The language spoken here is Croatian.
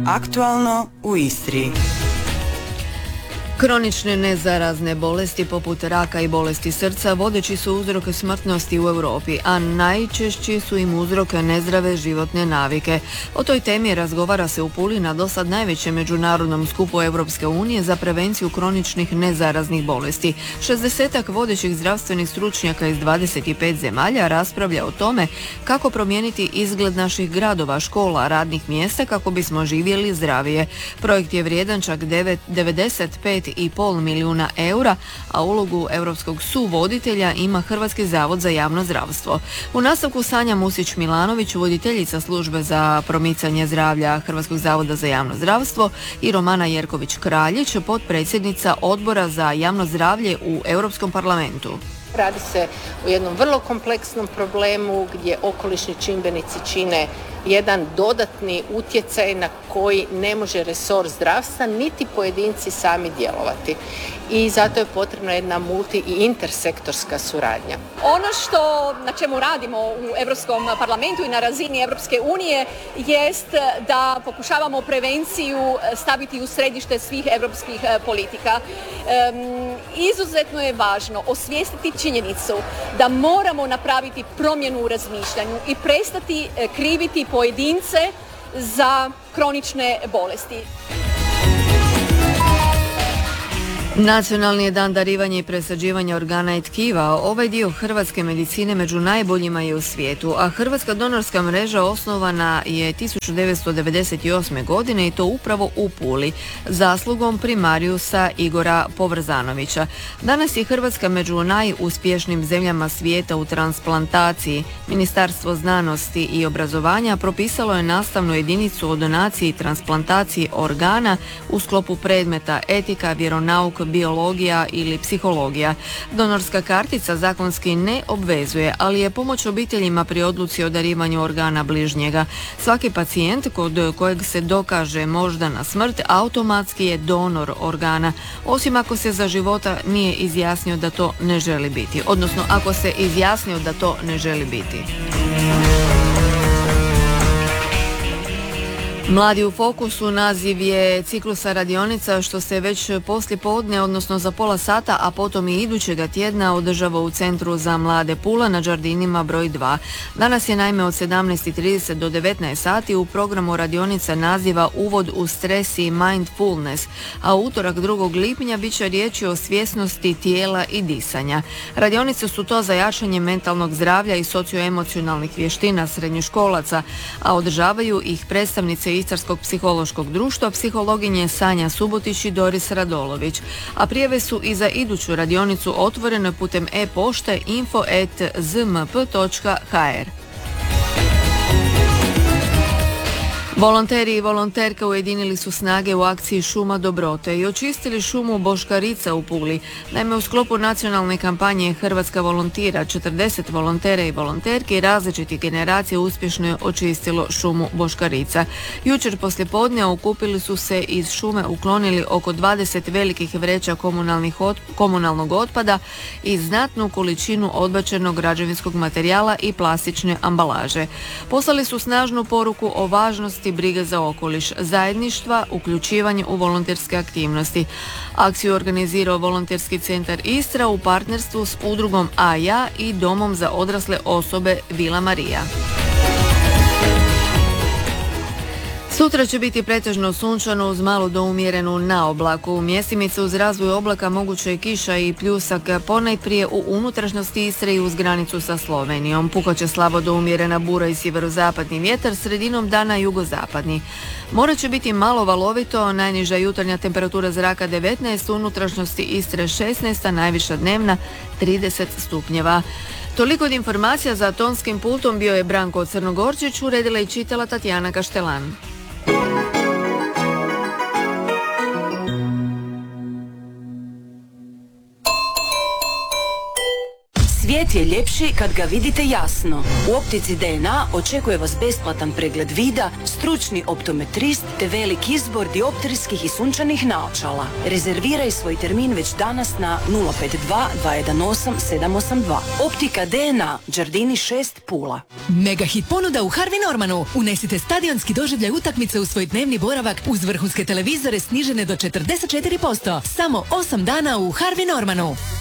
Aktualno u Istri. Kronične nezarazne bolesti poput raka i bolesti srca vodeći su uzrok smrtnosti u Europi, a najčešći su im uzrok nezdrave životne navike. O toj temi razgovara se u Puli na dosad najvećem međunarodnom skupu Europske unije za prevenciju kroničnih nezaraznih bolesti. 60-ak vodećih zdravstvenih stručnjaka iz 25 zemalja raspravlja o tome kako promijeniti izgled naših gradova, škola, radnih mjesta kako bismo živjeli zdravije. Projekt je vrijedan čak 95,5 milijuna eura, a ulogu europskog suvoditelja ima Hrvatski zavod za javno zdravstvo. U nastavku Sanja Musić-Milanović, voditeljica službe za promicanje zdravlja Hrvatskog zavoda za javno zdravstvo, i Romana Jerković-Kraljić, potpredsjednica Odbora za javno zdravlje u Europskom parlamentu. Radi se o jednom vrlo kompleksnom problemu gdje okolišni čimbenici čine jedan dodatni utjecaj na koji ne može resor zdravstva niti pojedinci sami djelovati. I zato je potrebna jedna multi i intersektorska suradnja. Ono na čemu radimo u Europskom parlamentu i na razini Europske unije jest da pokušavamo prevenciju staviti u središte svih europskih politika. Izuzetno je važno osvijestiti činjenicu da moramo napraviti promjenu u razmišljanju i prestati kriviti pojedince za kronične bolesti. Nacionalni je dan darivanja i presađivanja organa i tkiva. Ovaj dio hrvatske medicine među najboljima je u svijetu, a Hrvatska donorska mreža osnovana je 1998. godine i to upravo u Puli, zaslugom primarijusa Igora Povrzanovića. Danas je Hrvatska među najuspješnijim zemljama svijeta u transplantaciji. Ministarstvo znanosti i obrazovanja propisalo je nastavnu jedinicu o donaciji i transplantaciji organa u sklopu predmeta etika, vjeronauk, biologija ili psihologija. Donorska kartica zakonski ne obvezuje, ali je pomoć obiteljima pri odluci o darivanju organa bližnjega. Svaki pacijent kod kojeg se dokaže moždana smrt automatski je donor organa, osim ako se za života nije izjasnio da to ne želi biti, odnosno ako se izjasnio da to ne želi biti. Mladi u fokusu naziv je ciklusa radionica što se već poslijepodne, odnosno za pola sata, a potom i idućega tjedna održava u Centru za mlade Pula na Đardinima broj 2. Danas je naime od 17:30 do 19 sati u programu radionica naziva Uvod u stres i mindfulness, a utorak 2. lipnja bit će riječi o svjesnosti tijela i disanja. Radionice su to za jačanje mentalnog zdravlja i socioemocionalnih vještina srednjoškolaca, a održavaju ih predstavnice Istarskog psihološkog društva, psihologinje Sanja Subotić i Doris Radolović. A prijave su i za iduću radionicu otvorene putem e-pošte info@zmp.hr. Volonteri i volonterke ujedinili su snage u akciji Šuma dobrote i očistili šumu Boškarica u Puli. Naime, u sklopu nacionalne kampanje Hrvatska volontira 40 volontera i volonterki različitih generacija uspješno je očistilo šumu Boškarica. Jučer poslijepodne okupili su se iz šume uklonili oko 20 velikih vreća komunalnog otpada i znatnu količinu odbačenog građevinskog materijala i plastične ambalaže. Poslali su snažnu poruku o važnosti brige za okoliš, zajedništva, uključivanje u volonterske aktivnosti. Akciju organizirao Volonterski centar Istra u partnerstvu s udrugom A ja i Domom za odrasle osobe Vila Marija. Sutra će biti pretežno sunčano uz malu do umjerenu naoblaku. Mjestimice uz razvoj oblaka moguće je kiša i pljusak, ponajprije u unutrašnjosti Istre i uz granicu sa Slovenijom. Puhat će slabo do umjerena bura i sjeverozapadni vjetar, sredinom dana jugozapadni. More će biti malo valovito, najniža jutarnja temperatura zraka 19, u unutrašnjosti Istre 16, a najviša dnevna 30 stupnjeva. Toliko od informacija za tonskim pultom bio je Branko Crnogorčić, uredila i čitala Tatjana Kaštelan. Svijet Svijet je ljepši kad ga vidite jasno. U Optici DNA očekuje vas besplatan pregled vida, stručni optometrist te velik izbor dioptrijskih i sunčanih naočala. Rezerviraj svoj termin već danas na 052 218 782. Optika DNA, Đardini 6, Pula. Mega hit ponuda u Harvey Normanu. Unesite stadionski doživljaj utakmice u svoj dnevni boravak uz vrhunske televizore snižene do 44%. Samo 8 dana u Harvey Normanu.